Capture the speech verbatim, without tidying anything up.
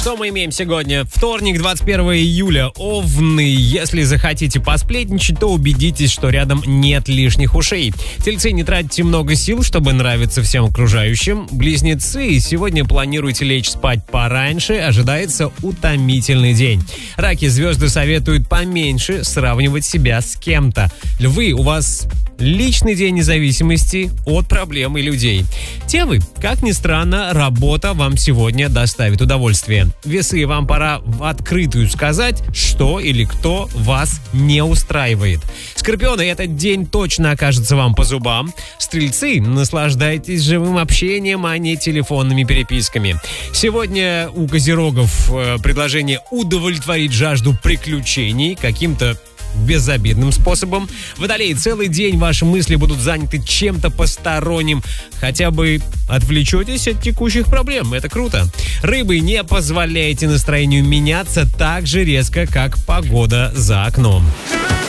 Что мы имеем сегодня? Вторник, двадцать первого июля. Овны. Если захотите посплетничать, то убедитесь, что рядом нет лишних ушей. Тельцы, не тратите много сил, чтобы нравиться всем окружающим. Близнецы, сегодня планируете лечь спать пораньше. Ожидается утомительный день. Раки, звезды советуют поменьше сравнивать себя с кем-то. Львы, у вас личный день независимости от проблем и людей. Девы, как ни странно, работа вам сегодня доставит удовольствие. Весы, вам пора в открытую сказать, что или кто вас не устраивает. Скорпионы, этот день точно окажется вам по зубам. Стрельцы, наслаждайтесь живым общением, а не телефонными переписками. Сегодня у козерогов э, предложение удовлетворить жажду приключений каким-то безобидным способом. Водолей, целый день ваши мысли будут заняты чем-то посторонним. Хотя бы отвлечетесь от текущих проблем. Это круто. Рыбы, не позволяйте настроению меняться так же резко, как погода за окном.